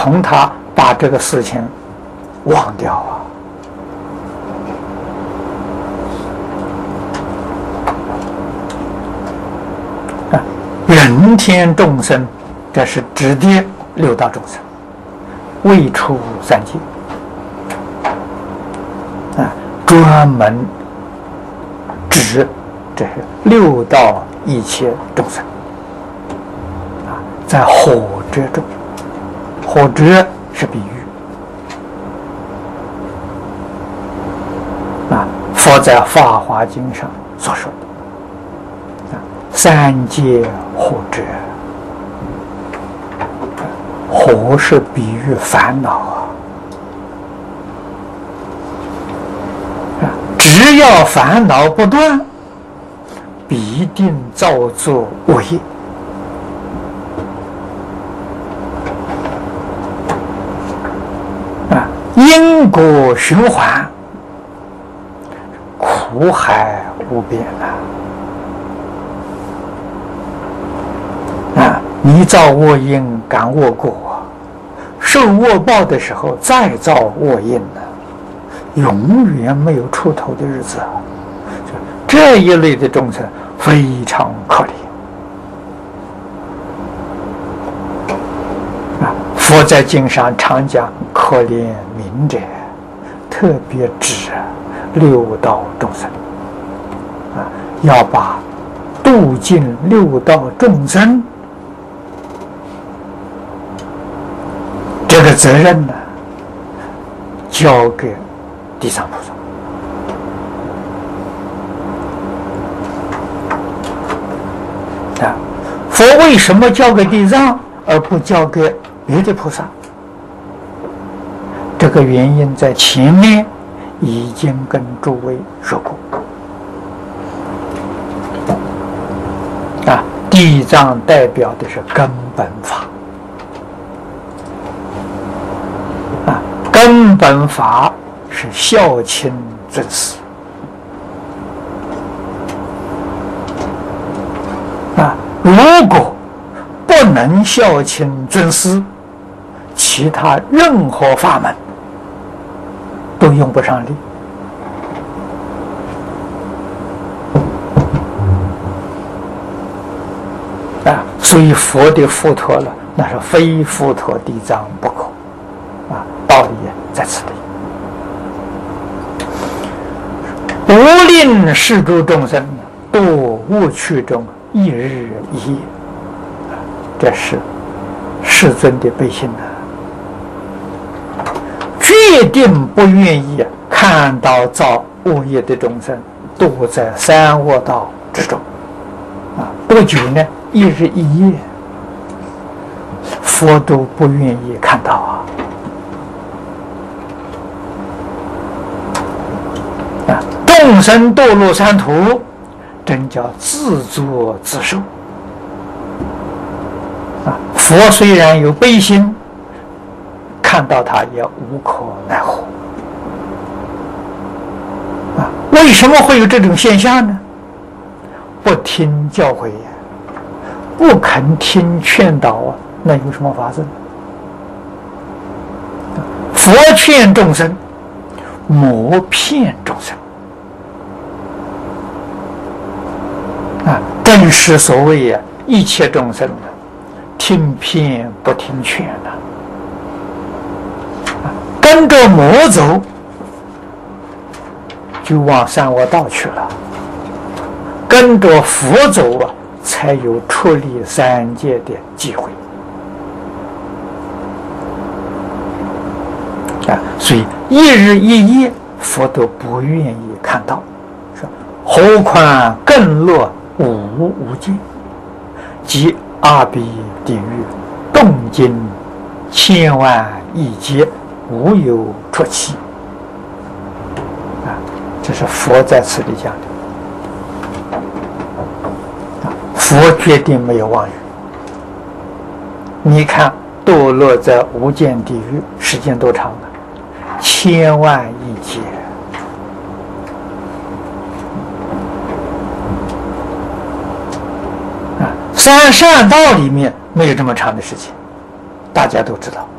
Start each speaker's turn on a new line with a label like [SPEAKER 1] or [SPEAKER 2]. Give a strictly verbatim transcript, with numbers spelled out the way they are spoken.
[SPEAKER 1] 同他把这个事情忘掉啊！啊，人天众生，这是指的六道众生，未出三界啊，专门指这是六道一切众生啊，在火者中，火者是比喻啊，佛在《法华经》上所说的啊，三界火者，火是比喻烦恼啊，啊，只要烦恼不断，必定造作恶业。啊，因果循环，苦海无边啊！啊，你造恶因，感恶果，受恶报的时候再造恶因呢，永远没有出头的日子啊！这一类的众生非常可怜啊！佛在经上常讲可怜悯者，特别指六道众生啊，要把度尽六道众生这个责任呢，交给地藏菩萨。啊，佛为什么交给地藏而不交给别的菩萨？这个原因在前面已经跟诸位说过。啊，地藏代表的是根本法，啊，根本法是孝亲尊师。啊，如果不能孝亲尊师，其他任何法门都用不上力。啊，所以佛的佛陀了，那是非佛陀地藏不可。啊，道理在此地。无令世诸众生堕恶趣中一日一夜，这是世尊的悲心呐、啊，决定不愿意看到造恶业的众生堕在三恶道之中啊！多久呢？一日一夜，佛都不愿意看到啊！啊，众生堕落三途，真叫自作自受啊！佛虽然有悲心，看到他也无可奈何啊！为什么会有这种现象呢？不听教诲呀，不肯听劝导啊，那有什么法子呢？佛劝众生，魔骗众生啊！正是所谓呀、啊，一切众生啊，听骗不听劝呐、啊，跟着魔走，就往三恶道去了；跟着佛走啊，才有出离三界的机会啊！所以一日一夜，佛都不愿意看到，说何况更落无无间，即阿鼻地狱，动经千万亿劫，无有出期啊！这是佛在此里讲的。佛决定没有妄语。你看堕落在无间地狱时间多长了？千万亿劫啊！三善道里面没有这么长的时间，大家都知道。